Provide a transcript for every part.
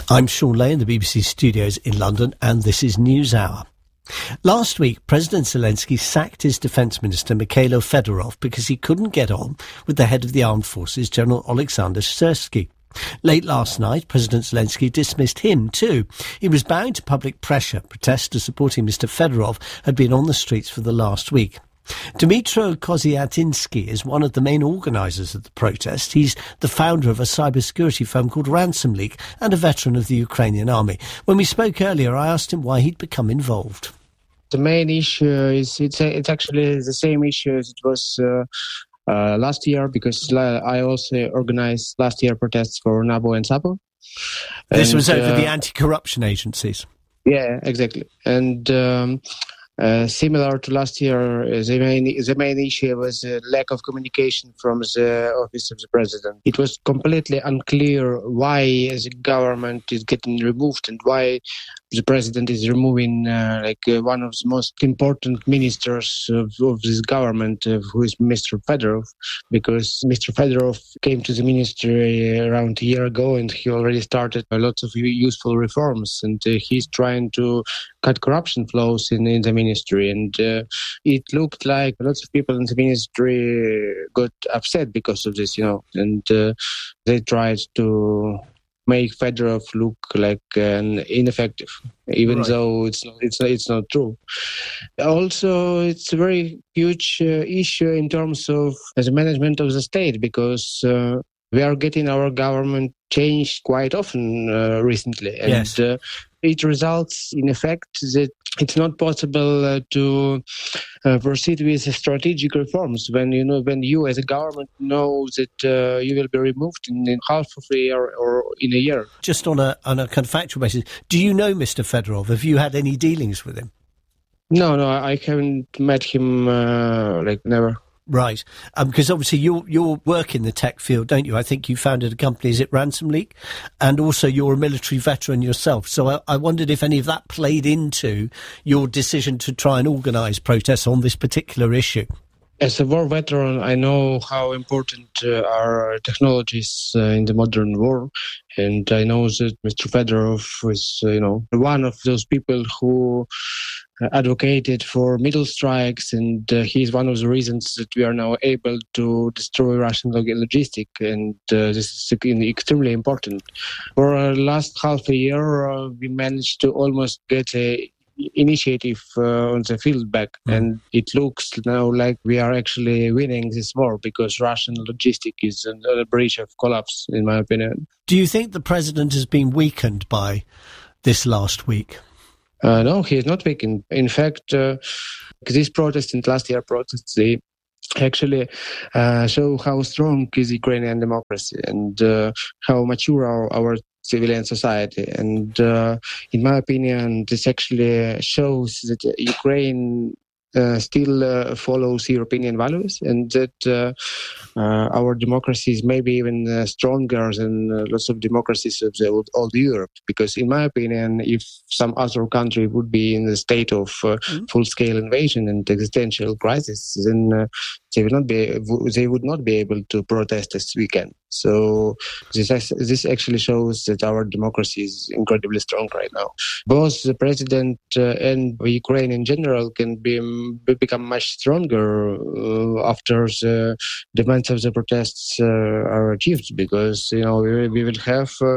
I'm Sean Lay in the BBC studios in London, and this is NewsHour. Last week, President Zelensky sacked his defence minister, Mikhailo Fedorov, because he couldn't get on with the head of the armed forces, General Alexander Syrsky. Late last night, President Zelensky dismissed him too. He was bowing to public pressure. Protesters supporting Mr. Fedorov had been on the streets for the last week. Dmytro Koziatinsky is one of the main organisers of the protest. He's the founder of a cybersecurity firm called Ransom Leak and a veteran of the Ukrainian army. When we spoke earlier, I asked him why he'd become involved. The main issue is it's actually the same issue as it was last year, because I also organized last year protests for NABU and SAPO. This was over the anti-corruption agencies. Yeah, exactly. And similar to last year, the main issue was lack of communication from the office of the president. It was completely unclear why the government is getting removed and why the president is removing one of the most important ministers of this government, who is Mr. Fedorov, because Mr. Fedorov came to the ministry around a year ago and he already started lots of useful reforms, and he's trying to cut corruption flows in the ministry. And it looked like lots of people in the ministry got upset because of this, and they tried to make Fedorov look like ineffective, even though it's not true. Also, it's a very huge issue in terms of the management of the state, because we are getting our government changed quite often recently, and yes. It results in effect that it's not possible to proceed with strategic reforms when you as a government know that you will be removed in half of a year or in a year. Just on a kind of factual basis, do you know Mr. Fedorov? Have you had any dealings with him? No, I haven't met him, never. Right, because obviously you work in the tech field, don't you? I think you founded a company, is it Ransom Leak? And also you're a military veteran yourself. So I wondered if any of that played into your decision to try and organise protests on this particular issue. As a war veteran, I know how important are technologies in the modern war. And I know that Mr. Fedorov is, one of those people who advocated for middle strikes, and he's one of the reasons that we are now able to destroy Russian logistic, and this is extremely important. For last half a year, we managed to almost get a initiative on the field back, and it looks now like we are actually winning this war, because Russian logistic is on the brink of collapse, in my opinion. Do you think the president has been weakened by this last week? No, he is not weakened. In fact, these protests and last year protests, they actually show how strong is Ukrainian democracy and how mature our civilian society. And in my opinion, this actually shows that Ukraine still follows European values, and that our democracy is maybe even stronger than lots of democracies of the old Europe. Because in my opinion, if some other country would be in the state of full-scale invasion and existential crisis, then they would not be able to protest as we can. So this actually shows that our democracy is incredibly strong right now. Both the president and Ukraine in general can become much stronger after the demands of the protests are achieved, because we will have a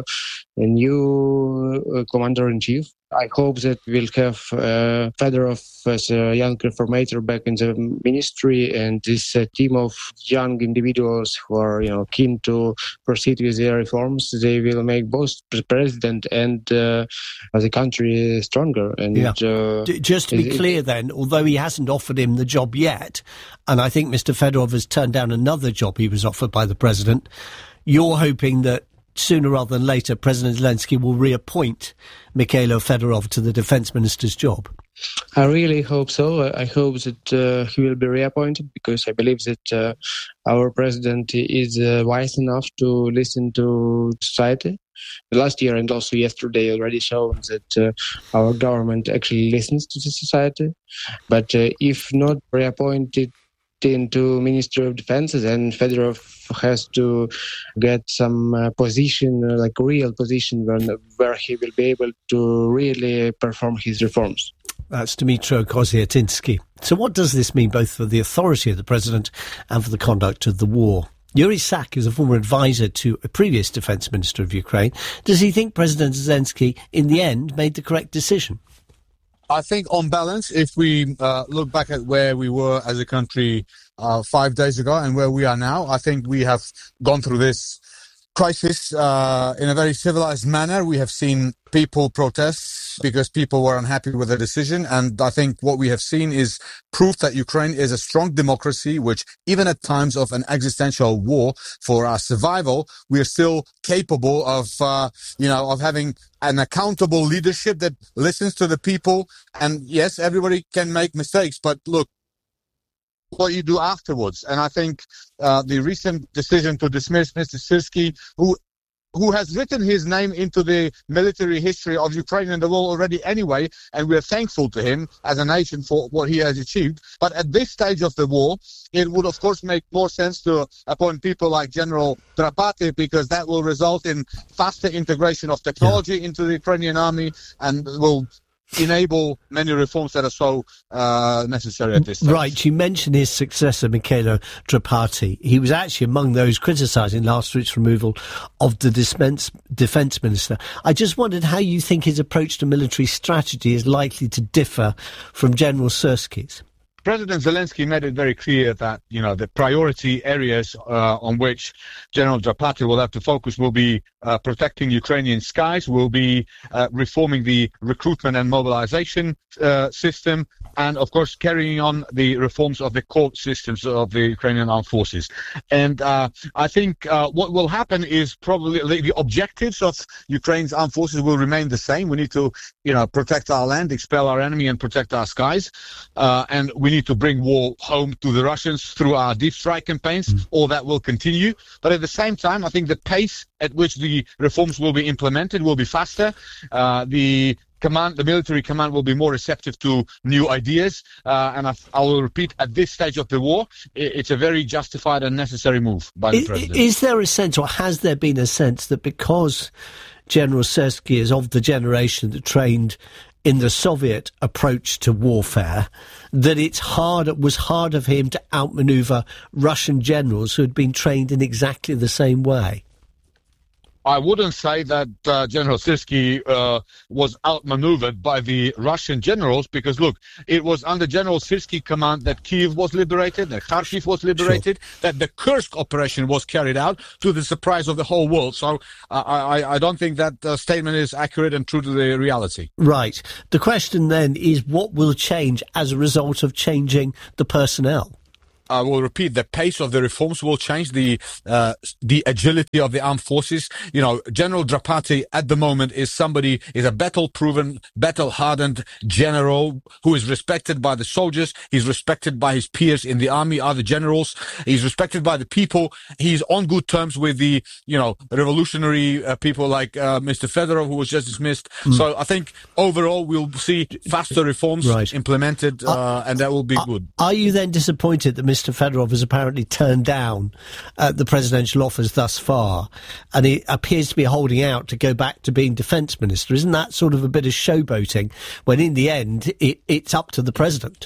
new commander-in-chief. I hope that we'll have Fedorov as a young reformator back in the ministry, and this team of young individuals who are keen to proceed with their reforms. They will make both the president and the country stronger. And just to be clear then, although he hasn't offered him the job yet, and I think Mr. Fedorov has turned down another job he was offered by the president, you're hoping that sooner rather than later, President Zelensky will reappoint Mikhailo Fedorov to the defence minister's job? I really hope so. I hope that he will be reappointed, because I believe that our president is wise enough to listen to society. Last year and also yesterday already shown that our government actually listens to the society. But if not reappointed, into Ministry of Defense, and Fedorov has to get some position, like real position, where he will be able to really perform his reforms. That's Dmytro Koziatinsky. So what does this mean both for the authority of the president and for the conduct of the war? Yuri Sak is a former advisor to a previous defence minister of Ukraine. Does he think President Zelensky, in the end, made the correct decision? I think on balance, if we look back at where we were as a country 5 days ago and where we are now, I think we have gone through this crisis in a very civilized manner. We have seen people protest because people were unhappy with the decision. And I think what we have seen is proof that Ukraine is a strong democracy, which even at times of an existential war for our survival, we are still capable of, of having an accountable leadership that listens to the people. And yes, everybody can make mistakes, but look, what you do afterwards. And I think the recent decision to dismiss Mr. Syrskyi, who has written his name into the military history of Ukraine and the world already anyway, and we're thankful to him as a nation for what he has achieved. But at this stage of the war, it would of course make more sense to appoint people like General Drapati, because that will result in faster integration of technology into the Ukrainian army and will enable many reforms that are so necessary at this stage. Right, you mentioned his successor, Mikhailo Drapati. He was actually among those criticising last week's removal of the defence minister. I just wondered how you think his approach to military strategy is likely to differ from General Syrskyi's. President Zelensky made it very clear that, the priority areas on which General Drapati will have to focus will be protecting Ukrainian skies, will be reforming the recruitment and mobilization system, and, of course, carrying on the reforms of the court systems of the Ukrainian armed forces. And I think what will happen is probably the objectives of Ukraine's armed forces will remain the same. We need to, protect our land, expel our enemy, and protect our skies. And we need to bring war home to the Russians through our deep strike campaigns. All that will continue. But at the same time, I think the pace at which the reforms will be implemented will be faster. The military command will be more receptive to new ideas. And I will repeat, at this stage of the war, it's a very justified and necessary move by the president. Is there a sense, or has there been a sense, that because General Syrskyi is of the generation that trained in the Soviet approach to warfare, that was harder for him to outmaneuver Russian generals who had been trained in exactly the same way? I wouldn't say that General Syrskyi was outmaneuvered by the Russian generals, because, look, it was under General Syrskyi command that Kyiv was liberated, that Kharkiv was liberated, that the Kursk operation was carried out, to the surprise of the whole world. So I don't think that statement is accurate and true to the reality. Right. The question then is, what will change as a result of changing the personnel? I will repeat, the pace of the reforms will change, the agility of the armed forces. General Drapati at the moment is a battle-proven, battle-hardened general who is respected by the soldiers. He's respected by his peers in the army, other generals. He's respected by the people. He's on good terms with the, revolutionary people like Mr. Fedorov, who was just dismissed. So I think overall we'll see faster reforms implemented, and that will be good. Are you then disappointed that Mr. Fedorov has apparently turned down the presidential offers thus far, and he appears to be holding out to go back to being defence minister? Isn't that sort of a bit of showboating, when in the end it's up to the president?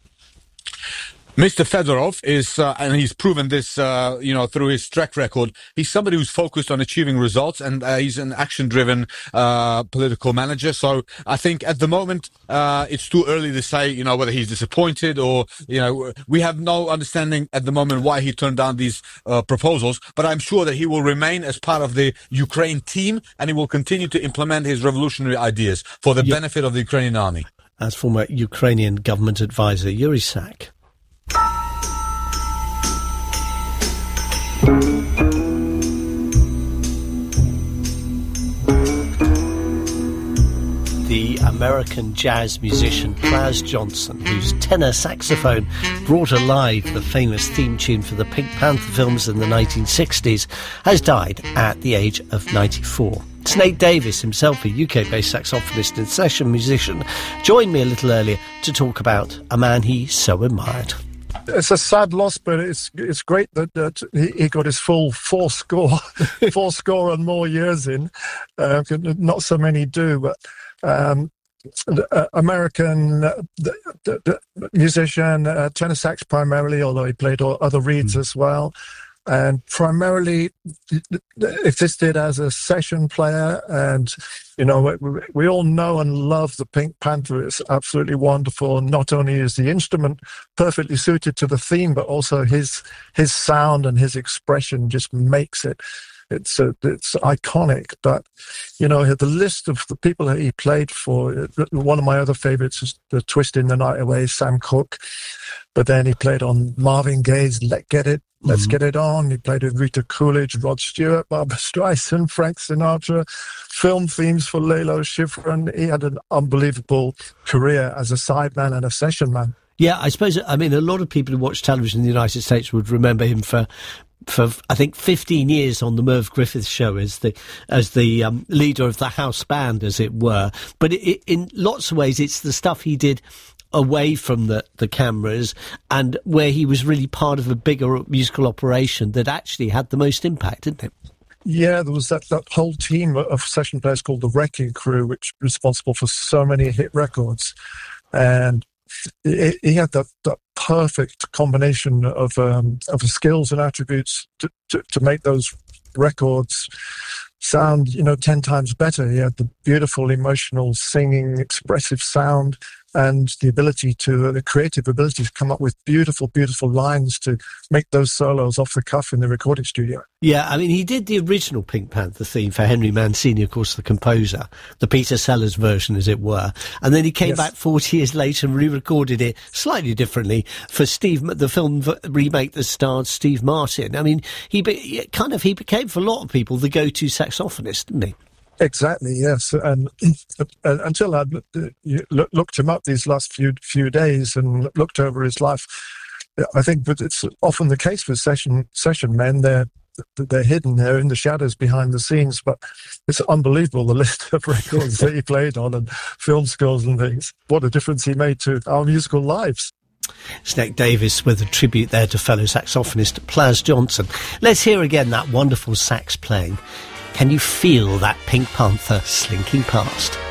Mr. Fedorov is, and he's proven this, through his track record, he's somebody who's focused on achieving results, and he's an action-driven political manager. So I think at the moment it's too early to say, whether he's disappointed or, we have no understanding at the moment why he turned down these proposals. But I'm sure that he will remain as part of the Ukraine team, and he will continue to implement his revolutionary ideas for the benefit of the Ukrainian army. As former Ukrainian government advisor Yuri Sak. The American jazz musician Pras Johnson, whose tenor saxophone brought alive the famous theme tune for the Pink Panther films in the 1960s, has died at the age of 94. Snake Davis, himself a UK-based saxophonist and session musician, joined me a little earlier to talk about a man he so admired. It's a sad loss, but it's great that he got his full four score and more years in. Not so many do, but the American the musician, tenor sax primarily, although he played other reeds as well. And primarily existed as a session player. And, you know, we all know and love the Pink Panther. It's absolutely wonderful. Not only is the instrument perfectly suited to the theme, but also his sound and his expression just makes it. It's iconic. But, you know, the list of the people that he played for, one of my other favorites is the Twisting the Night Away, Sam Cooke. But then he played on Marvin Gaye's Let's Get It On. He played with Rita Coolidge, Rod Stewart, Barbra Streisand, Frank Sinatra, film themes for Lalo Schifrin. He had an unbelievable career as a sideman and a session man. Yeah, I suppose, I mean, a lot of people who watch television in the United States would remember him for I think 15 years on the Merv Griffith show as the leader of the house band, as it were. But in lots of ways, it's the stuff he did away from the cameras and where he was really part of a bigger musical operation that actually had the most impact, didn't it? Yeah, there was that whole team of session players called the Wrecking Crew, which was responsible for so many hit records. And he had that perfect combination of skills and attributes to make those records sound, 10 times better. He had the beautiful, emotional, singing, expressive sound, and the creative ability to come up with beautiful, beautiful lines to make those solos off the cuff in the recording studio. Yeah, I mean, he did the original Pink Panther theme for Henry Mancini, of course, the composer, the Peter Sellers version, as it were. And then he came back 40 years later and re-recorded it slightly differently for the film remake that starred Steve Martin. I mean, he became, for a lot of people, the go-to saxophonist, didn't he? Exactly, yes. And until I looked him up these last few days and looked over his life, I think that it's often the case with session men. They're hidden, they're in the shadows behind the scenes, but it's unbelievable, the list of records that he played on and film scores and things. What a difference he made to our musical lives. Snake Davis with a tribute there to fellow saxophonist Plas Johnson. Let's hear again that wonderful sax playing. Can you feel that Pink Panther slinking past?